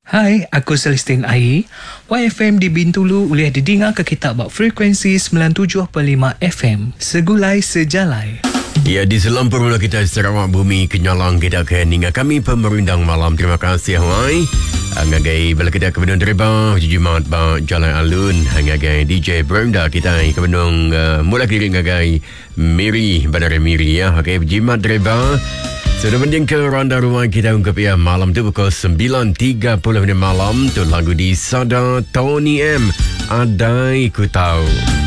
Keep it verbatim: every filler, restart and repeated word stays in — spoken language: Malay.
Hai, aku Celestine Ai. Y F M di Bintulu boleh didengar ke kita buat frekuensi sembilan puluh tujuh perpuluhan lima F M. Segulai sejalai. Ya, di selampur mula kita Sarawak Bumi Kenyalang kita akan hingga kami pemerundang malam. Terima kasih hai. Ngagai bala kita ke Benung Teribah, Jumat ba Jalan Alun, ngagai D J Brenda kita ke Benung uh, mula kiri ngagai Miri, Bandar Miri ya. Okey, Jumat Teribah. Sudah mending ke ronda rumah kita ungkap ya malam tu pukul sembilan tiga puluh malam tu lagu di Sada Tony M. Adai ku tahu.